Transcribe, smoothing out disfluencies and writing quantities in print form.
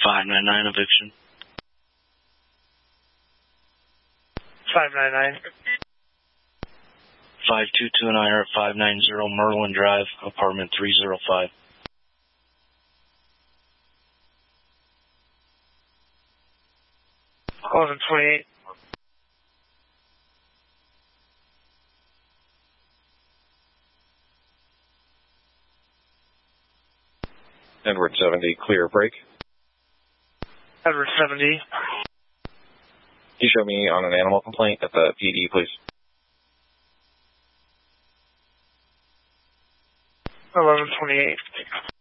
599 eviction. 599. 522 and I are at 590 Merlin Drive, apartment 305. Golden 28. Edward 70, clear break. Edward 70. Can you show me on an animal complaint at the PD, please? 1128.